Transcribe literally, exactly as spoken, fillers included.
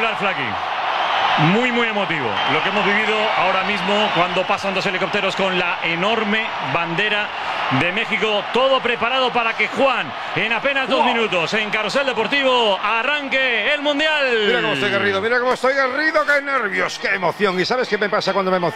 espectacular, Flaqui. Muy, muy emotivo lo que hemos vivido ahora mismo cuando pasan dos helicópteros con la enorme bandera de México. Todo preparado para que Juan, en apenas dos wow. minutos, en Carrusel Deportivo, arranque el Mundial. Mira cómo estoy garrido, mira cómo estoy garrido, qué nervios, qué emoción. ¿Y sabes qué me pasa cuando me emociono?